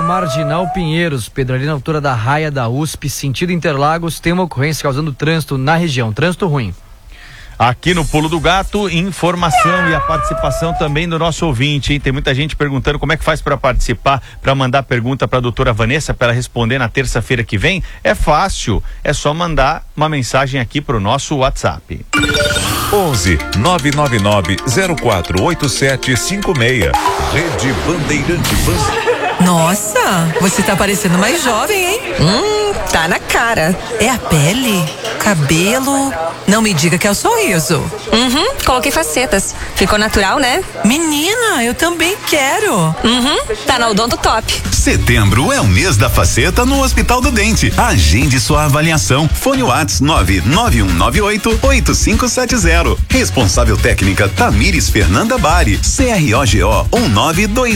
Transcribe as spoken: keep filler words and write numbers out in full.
na Marginal Pinheiros, Pedro, ali na altura da raia da U S P, sentido Interlagos, tem uma ocorrência causando trânsito na região, trânsito ruim. Aqui no Pulo do Gato, informação e a participação também do nosso ouvinte, hein? Tem muita gente perguntando como é que faz para participar, para mandar pergunta para a doutora Vanessa, para ela responder na terça-feira que vem. É fácil, é só mandar uma mensagem aqui pro nosso WhatsApp. onze nove nove nove zero quatro oito sete cinco seis. Rede Bandeirante. Nossa, você tá parecendo mais jovem, hein? Hum, tá na cara. É a pele? Cabelo? Não me diga que é o sorriso. Uhum, coloquei facetas. Ficou natural, né? Menina, eu também quero. Uhum, tá na Odonto Top. Setembro é o mês da faceta no Hospital do Dente. Agende sua avaliação. Fone WhatsApp nove nove um nove oito oito cinco sete zero. Responsável técnica Tamires Fernanda Bari. C R O G O um nove dois